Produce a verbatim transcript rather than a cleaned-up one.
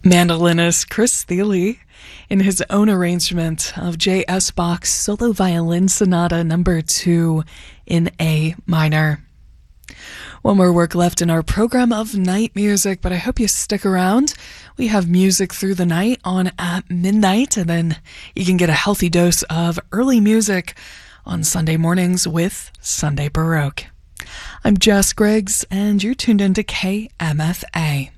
Mandolinist Chris Thile in his own arrangement of J S. Bach's Solo Violin Sonata number two in A minor. One more work left in our program of night music, but I hope you stick around. We have music through the night on at midnight, and then you can get a healthy dose of early music on Sunday mornings with Sunday Baroque. I'm Jess Griggs, and you're tuned into K M F A.